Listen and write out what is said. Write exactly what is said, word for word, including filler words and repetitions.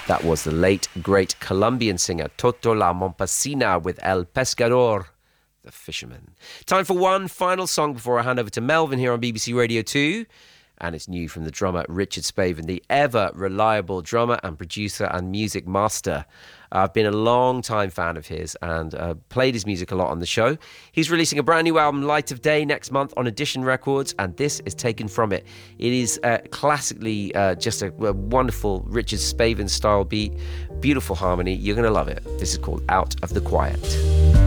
That was the late, great Colombian singer Toto La Momposina with El Pescador, the fisherman. Time for one final song before I hand over to Melvin here on B B C Radio two. And it's new from the drummer Richard Spaven, the ever-reliable drummer and producer and music master. I've been a long-time fan of his and uh, played his music a lot on the show. He's releasing a brand new album, Light of Day, next month on Edition Records, and this is taken from it. It is uh, classically uh, just a, a wonderful Richard Spaven-style beat, beautiful harmony. You're going to love it. This is called Out of the Quiet.